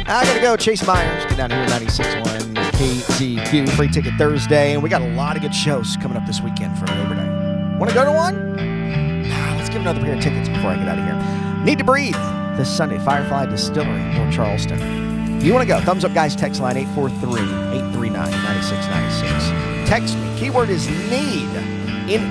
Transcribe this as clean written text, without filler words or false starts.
I got to go. Chase Myers, get down here, 96.1 KZQ. Free Ticket Thursday. And we got a lot of good shows coming up this weekend for Labor Day. Want to go to one? Let's give another pair of tickets before I get out of here. Need to Breathe this Sunday, Firefly Distillery, North Charleston. If you want to go, thumbs up, guys. Text line 843-839-9696. Text me. Keyword is need.